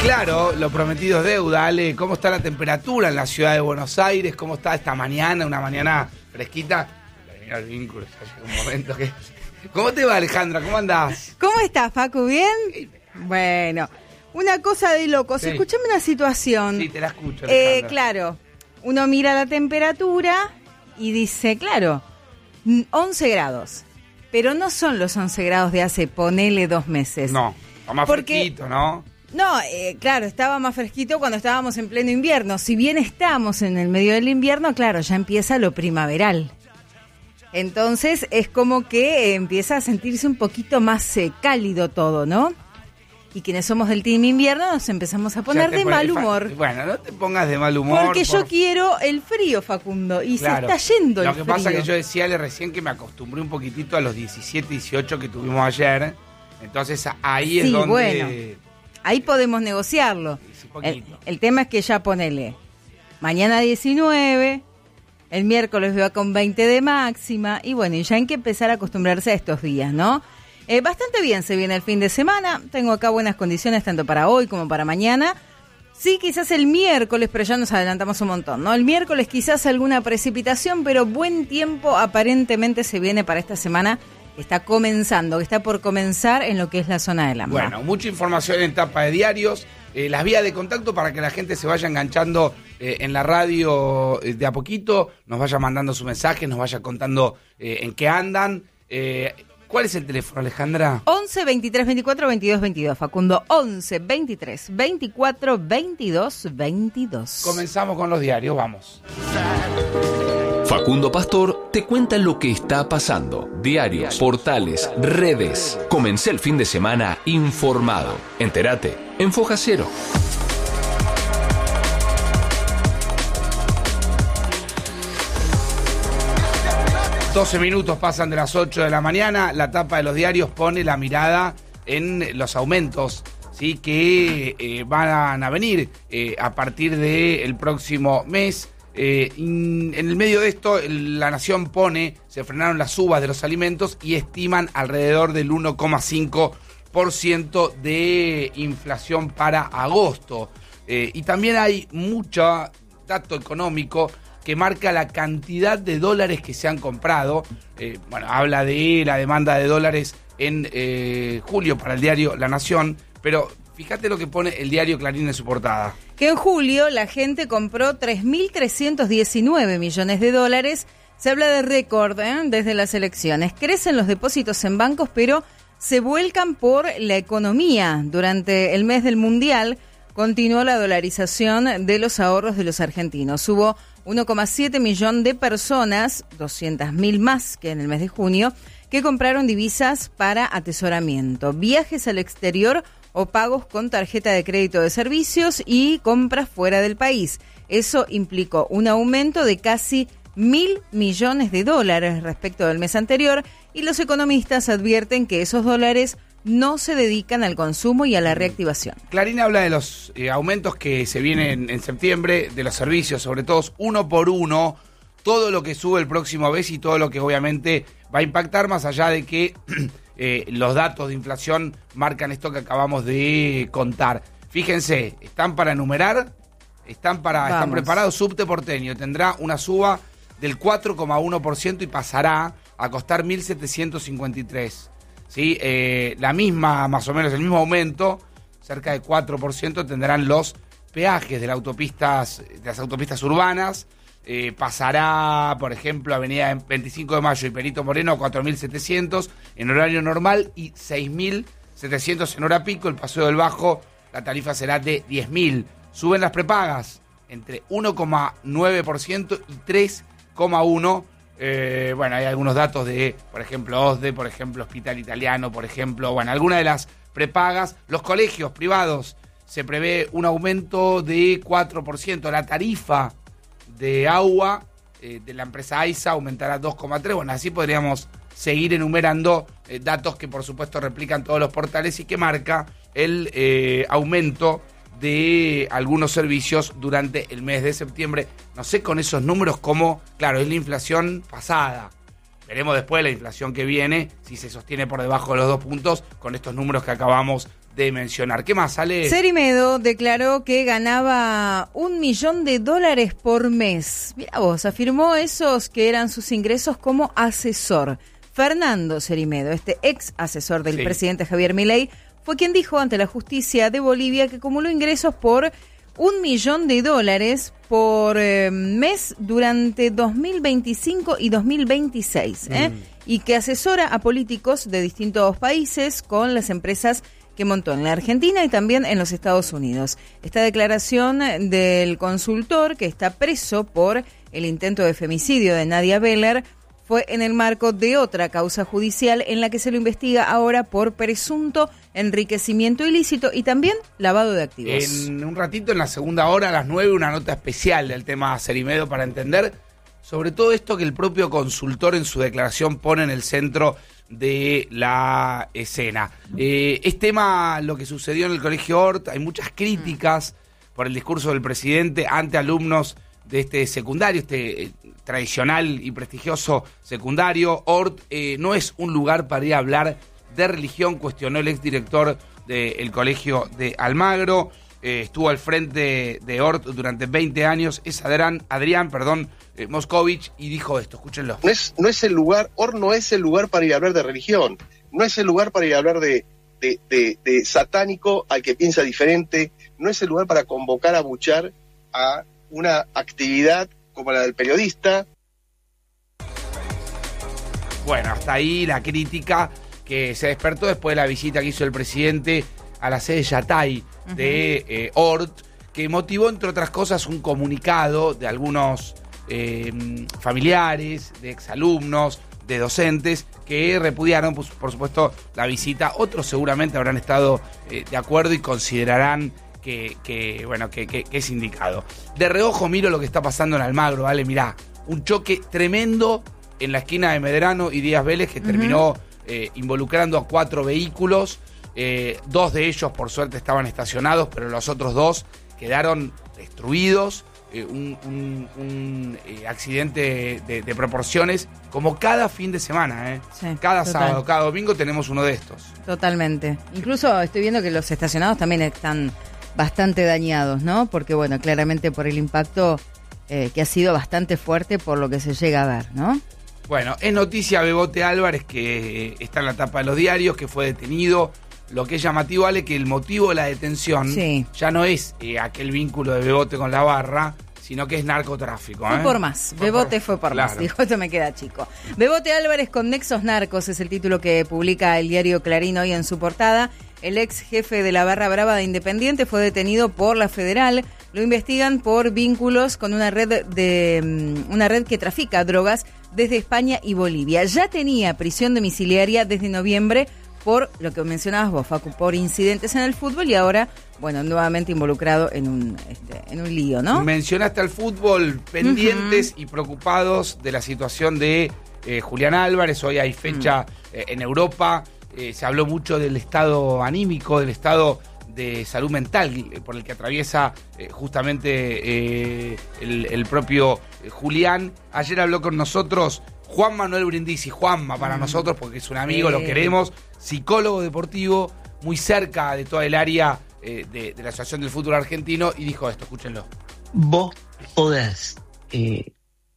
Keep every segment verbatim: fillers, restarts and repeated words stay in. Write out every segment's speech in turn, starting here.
claro, lo prometido es deuda. Ale, ¿cómo está la temperatura en la ciudad de Buenos Aires? ¿Cómo está esta mañana? Una mañana fresquita. El vínculo, ya llega un momento que... ¿Cómo te va, Alejandra? ¿Cómo andás? ¿Cómo estás, Facu? ¿Bien? Bueno, una cosa de locos. Sí. Escuchame una situación. Sí, te la escucho, Eh, Alejandra. claro, uno mira la temperatura y dice, claro, once grados. Pero no son los once grados de hace, ponele, dos meses. No, está más Porque- fresquito, ¿no? No, eh, claro, estaba más fresquito cuando estábamos en pleno invierno. Si bien estamos en el medio del invierno, claro, ya empieza lo primaveral. Entonces es como que eh, empieza a sentirse un poquito más eh, cálido todo, ¿no? Y quienes somos del team invierno nos empezamos a poner Ya te de pones- mal fa- humor. Bueno, no te pongas de mal humor. Porque yo por- quiero el frío, Facundo, y Claro. se está yendo el Lo que frío. pasa es que yo decía recién que me acostumbré un poquitito a los diecisiete, dieciocho que tuvimos ayer. Entonces ahí es Sí, donde... bueno. Ahí podemos negociarlo. Sí, El, poquito. el tema es que ya ponele, mañana diecinueve, el miércoles va con veinte de máxima, y bueno, y ya hay que empezar a acostumbrarse a estos días, ¿no? Eh, bastante bien se viene el fin de semana, tengo acá buenas condiciones tanto para hoy como para mañana. Sí, quizás el miércoles, pero ya nos adelantamos un montón, ¿no? El miércoles quizás alguna precipitación, pero buen tiempo aparentemente se viene para esta semana. Está comenzando, está por comenzar en lo que es la zona del AMBA. Bueno, mucha información en tapa de diarios, eh, las vías de contacto para que la gente se vaya enganchando eh, en la radio eh, de a poquito, nos vaya mandando su mensaje, nos vaya contando eh, en qué andan. Eh, ¿Cuál es el teléfono, Alejandra? once, veintitrés, veinticuatro, veintidós, veintidós, Facundo. once, veintitrés, veinticuatro, veintidós, veintidós. Comenzamos con los diarios, vamos. Facundo Pastor te cuenta lo que está pasando. Diarios, portales, redes. Comencé el fin de semana informado. Entérate en Foja Cero. doce minutos pasan de las ocho de la mañana. La tapa de los diarios pone la mirada en los aumentos, ¿sí? que eh, van a venir eh, a partir del próximo mes. Eh, en el medio de esto, La Nación pone, se frenaron las subas de los alimentos y estiman alrededor del uno coma cinco por ciento de inflación para agosto. Eh, y también hay mucho dato económico que marca la cantidad de dólares que se han comprado. Eh, bueno, habla de la demanda de dólares en eh, julio para el diario La Nación, pero fíjate lo que pone el diario Clarín en su portada. Que en julio la gente compró tres mil trescientos diecinueve millones de dólares. Se habla de récord ¿eh? desde las elecciones. Crecen los depósitos en bancos, pero se vuelcan por la economía. Durante el mes del Mundial continuó la dolarización de los ahorros de los argentinos. Hubo uno coma siete millón de personas, doscientas mil más que en el mes de junio, que compraron divisas para atesoramiento, viajes al exterior o pagos con tarjeta de crédito de servicios y compras fuera del país. Eso implicó un aumento de casi mil millones de dólares respecto del mes anterior, y los economistas advierten que esos dólares no se dedican al consumo y a la reactivación. Clarín habla de los eh, aumentos que se vienen en septiembre, de los servicios, sobre todo uno por uno, todo lo que sube el próximo mes y todo lo que obviamente va a impactar, más allá de que eh, los datos de inflación marcan esto que acabamos de contar. Fíjense, están para enumerar, están para Vamos. están preparados. Subte porteño tendrá una suba del cuatro coma uno por ciento y pasará a costar mil setecientos cincuenta y tres. ¿Sí? Eh, la misma, más o menos el mismo aumento, cerca de cuatro por ciento, tendrán los peajes de las autopistas, de las autopistas urbanas. Eh, pasará, por ejemplo, Avenida veinticinco de Mayo y Perito Moreno a cuatro mil setecientos en horario normal y seis mil setecientos en hora pico. El Paseo del Bajo, la tarifa será de diez mil. Suben las prepagas entre uno coma nueve por ciento y tres coma uno por ciento. Eh, bueno, hay algunos datos de, por ejemplo, O S D E, por ejemplo, Hospital Italiano, por ejemplo, bueno, algunas de las prepagas. Los colegios privados, se prevé un aumento de cuatro por ciento. La tarifa de agua eh, de la empresa AISA aumentará dos coma tres por ciento. Bueno, así podríamos seguir enumerando eh, datos que, por supuesto, replican todos los portales y que marca el eh, aumento de algunos servicios durante el mes de septiembre. No sé con esos números cómo, claro, es la inflación pasada, veremos después la inflación que viene, si se sostiene por debajo de los dos puntos con estos números que acabamos de mencionar. ¿Qué más, Ale? Cerimedo declaró que ganaba un millón de dólares por mes. Mira vos, afirmó esos que eran sus ingresos como asesor. Fernando Cerimedo, este ex asesor del sí. presidente Javier Milei, fue quien dijo ante la justicia de Bolivia que acumuló ingresos por un millón de dólares por eh, mes durante dos mil veinticinco y dos mil veintiséis, ¿eh? Mm. Y que asesora a políticos de distintos países con las empresas que montó en la Argentina y también en los Estados Unidos. Esta declaración del consultor, que está preso por el intento de femicidio de Nadia Beller, fue en el marco de otra causa judicial en la que se lo investiga ahora por presunto enriquecimiento ilícito y también lavado de activos. En un ratito, en la segunda hora, a las nueve, una nota especial del tema Cerimedo para entender sobre todo esto que el propio consultor en su declaración pone en el centro de la escena. Eh, es tema lo que sucedió en el Colegio Hort. Hay muchas críticas por el discurso del presidente ante alumnos de este secundario, este eh, tradicional y prestigioso secundario. Hort eh, no es un lugar para ir a hablar de religión, cuestionó el exdirector del Colegio de Almagro. Eh, estuvo al frente de Hort durante veinte años, es Adrián, Adrián perdón, eh, Moscovich, y dijo esto, escúchenlo. No es, no es el lugar, Hort no es el lugar para ir a hablar de religión, no es el lugar para ir a hablar de, de, de, de satánico al que piensa diferente, no es el lugar para convocar a buchar a una actividad como la del periodista. Bueno, hasta ahí la crítica que se despertó después de la visita que hizo el presidente a la sede Yatay de eh, Hort, que motivó, entre otras cosas, un comunicado de algunos eh, familiares, de exalumnos, de docentes, que repudiaron, pues, por supuesto, la visita. Otros seguramente habrán estado eh, de acuerdo y considerarán que, que bueno, que, que, que es indicado. De reojo miro lo que está pasando en Almagro, ¿vale? Mirá, un choque tremendo en la esquina de Medrano y Díaz Vélez que uh-huh. terminó eh, involucrando a cuatro vehículos. Eh, dos de ellos, por suerte, estaban estacionados, pero los otros dos quedaron destruidos. Eh, un un, un eh, accidente de, de proporciones, como cada fin de semana, ¿eh? Sí, cada total. sábado, cada domingo tenemos uno de estos. Totalmente. Incluso estoy viendo que los estacionados también están bastante dañados, ¿no? Porque, bueno, claramente por el impacto eh, que ha sido bastante fuerte por lo que se llega a ver, ¿no? Bueno, es noticia Bebote Álvarez, que eh, está en la tapa de los diarios, que fue detenido. Lo que es llamativo, Ale, que el motivo de la detención sí. ya no es eh, aquel vínculo de Bebote con la barra, sino que es narcotráfico. Fue ¿eh? por más. Fue Bebote por, fue por claro. más. Dijo, esto me queda chico. Bebote Álvarez con nexos narcos es el título que publica el diario Clarín hoy en su portada. El ex jefe de la barra brava de Independiente fue detenido por la Federal. Lo investigan por vínculos con una red de una red que trafica drogas desde España y Bolivia. Ya tenía prisión domiciliaria desde noviembre por lo que mencionabas vos, Facu, por incidentes en el fútbol y ahora, bueno, nuevamente involucrado en un este, en un lío, ¿no? Mencionaste al fútbol, pendientes uh-huh. y preocupados de la situación de eh, Julián Álvarez. Hoy hay fecha uh-huh. eh, en Europa. Eh, se habló mucho del estado anímico, del estado de salud mental eh, por el que atraviesa eh, justamente eh, el, el propio eh, Julián. Ayer habló con nosotros Juan Manuel Brindisi, Juanma para mm. nosotros, porque es un amigo, eh. lo queremos, psicólogo deportivo, muy cerca de toda el área eh, de, de la Asociación del Fútbol Argentino, y dijo esto, escúchenlo. Vos podés eh,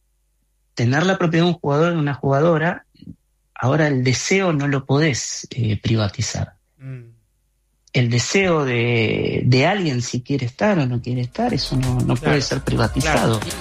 tener la propiedad de un jugador, de una jugadora, ahora el deseo no lo podés eh, privatizar. Mm. El deseo de, de alguien, si quiere estar o no quiere estar, eso no, no claro. puede ser privatizado. Claro.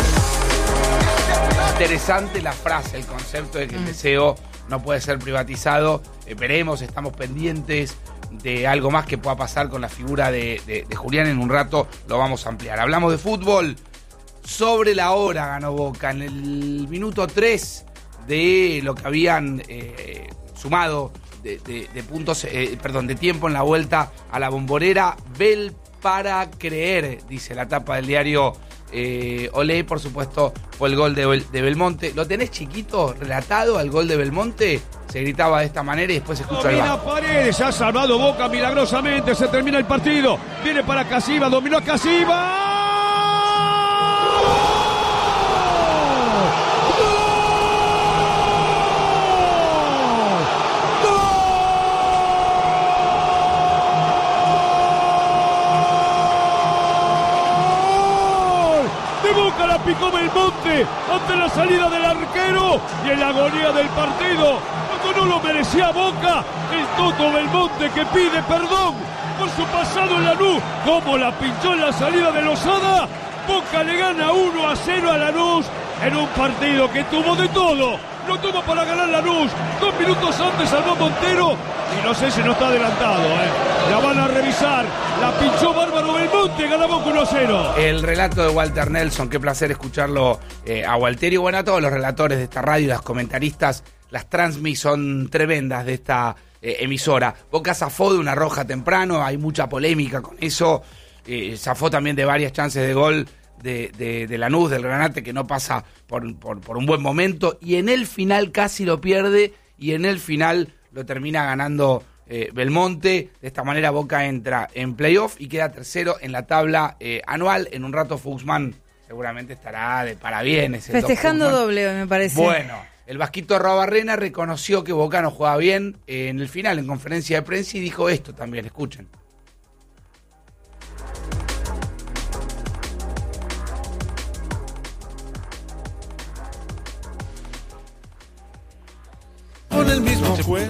Interesante la frase, el concepto de que el deseo no puede ser privatizado. Eh, veremos, estamos pendientes de algo más que pueda pasar con la figura de, de, de Julián. En un rato lo vamos a ampliar. Hablamos de fútbol. Sobre la hora ganó Boca. En el minuto tres de lo que habían eh, sumado de, de, de puntos, eh, perdón, de tiempo en la vuelta a la Bombonera. Bel para creer, dice la tapa del diario Eh, Olé, por supuesto, fue el gol de, Bel, de Belmonte. ¿Lo tenés chiquito, relatado al gol de Belmonte? Se gritaba de esta manera y después se escucha el bar. Paredes, ha salvado Boca milagrosamente, se termina el partido. Viene para Casiva, dominó a Casiva. la picó Belmonte ante la salida del arquero y en la agonía del partido, cuando no lo merecía Boca, el Toto Belmonte que pide perdón por su pasado en Lanús, como la pinchó en la salida de Lozada. Boca le gana uno a cero a Lanús en un partido que tuvo de todo. Lo tuvo para ganar Lanús. Dos minutos antes salvó Montero. Y no sé si no está adelantado, ¿eh? La van a revisar. La pinchó Bárbaro Belmonte. Gana Boca uno a cero. El relato de Walter Nelson. Qué placer escucharlo eh, a Walter. Y bueno, a todos los relatores de esta radio, las comentaristas. Las transmis son tremendas de esta eh, emisora. Boca zafó de una roja temprano. Hay mucha polémica con eso. Eh, zafó también de varias chances de gol de, de, de Lanús, del Granate, que no pasa por, por, por un buen momento, y en el final casi lo pierde, y en el final lo termina ganando eh, Belmonte. De esta manera Boca entra en playoff y queda tercero en la tabla eh, anual. En un rato Fuxman seguramente estará de parabienes. Festejando doble, me parece. Bueno, el Vasquito Arrobarrena reconoció que Boca no jugaba bien eh, en el final, en conferencia de prensa, y dijo esto también, escuchen. Con el mismo fue.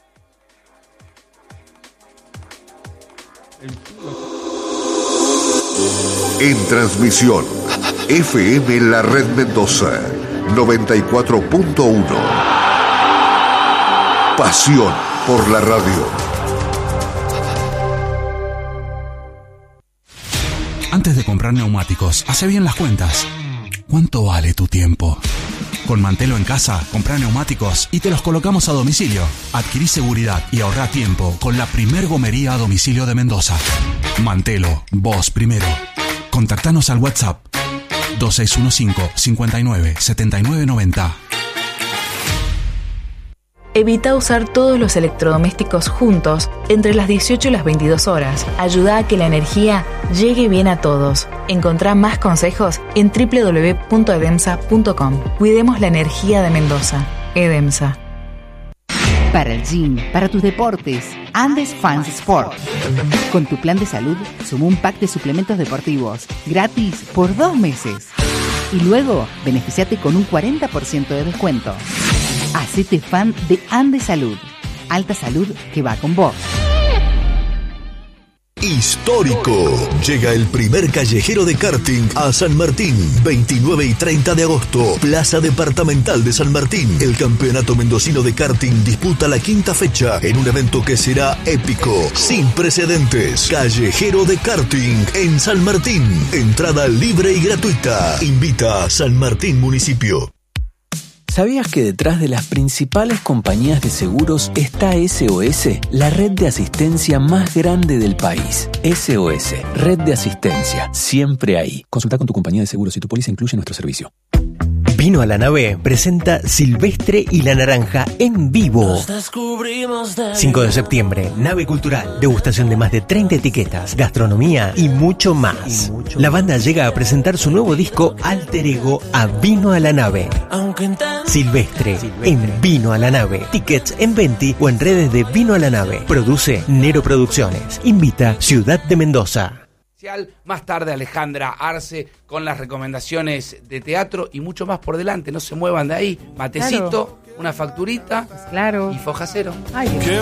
En transmisión, F M La Red Mendoza, noventa y cuatro punto uno. Pasión por la radio. Antes de comprar neumáticos, hace bien las cuentas. ¿Cuánto vale tu tiempo? Con Mantelo en casa, comprá neumáticos y te los colocamos a domicilio. Adquirí seguridad y ahorrá tiempo con la primer gomería a domicilio de Mendoza. Mantelo, vos primero. Contactanos al WhatsApp dos seis uno cinco, cinco nueve, siete nueve nueve cero. Evita usar todos los electrodomésticos juntos entre las dieciocho y las veintidós horas. Ayuda a que la energía llegue bien a todos. Encontrá más consejos en doble u doble u doble u punto edemsa punto com. Cuidemos la energía de Mendoza. Edemsa. Para el gym, para tus deportes, Andes Fans Sport. Con tu plan de salud, suma un pack de suplementos deportivos gratis por dos meses. Y luego, beneficiate con un cuarenta por ciento de descuento. Hacete fan de Andes Salud. Alta salud que va con vos. Histórico. Llega el primer callejero de karting a San Martín. veintinueve y treinta de agosto. Plaza Departamental de San Martín. El campeonato mendocino de karting disputa la quinta fecha en un evento que será épico, sin precedentes. Callejero de karting en San Martín. Entrada libre y gratuita. Invita a San Martín Municipio. ¿Sabías que detrás de las principales compañías de seguros está S O S, la red de asistencia más grande del país? S O S, red de asistencia, siempre ahí. Consulta con tu compañía de seguros si tu póliza incluye nuestro servicio. Vino a la Nave presenta Silvestre y la Naranja en vivo. cinco de septiembre, Nave Cultural, degustación de más de treinta etiquetas, gastronomía y mucho más. La banda llega a presentar su nuevo disco Alter Ego a Vino a la Nave. Silvestre, en Vino a la Nave. Tickets en Venti o en redes de Vino a la Nave. Produce Nero Producciones. Invita Ciudad de Mendoza. Más tarde Alejandra Arce con las recomendaciones de teatro y mucho más por delante. No se muevan de ahí. Matecito, claro. Una facturita, claro. Y foja cero. Ay, Dios.